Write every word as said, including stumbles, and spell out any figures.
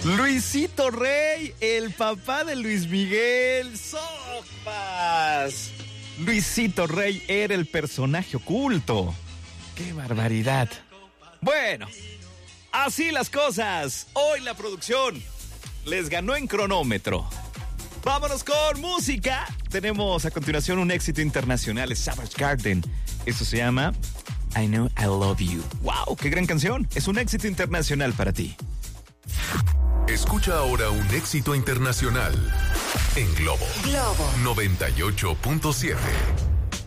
Luisito Rey, el papá de Luis Miguel. ¡Sopas! Luisito Rey era el personaje oculto. ¡Qué barbaridad! Bueno, así las cosas. Hoy la producción les ganó en cronómetro. Vámonos con música. Tenemos a continuación un éxito internacional, es Savage Garden. Esto se llama I Know I Love You. ¡Wow! ¡Qué gran canción! Es un éxito internacional para ti. Escucha ahora un éxito internacional en Globo. Globo noventa y ocho punto siete.